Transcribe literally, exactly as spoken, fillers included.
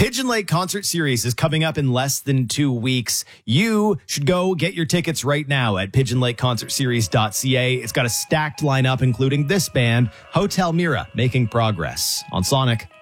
Pigeon Lake Concert Series is coming up in less than two weeks. You should go get your tickets right now at pigeon lake concert series dot c a. It's got a stacked lineup, including this band, Hotel Mira, making progress on Sonic.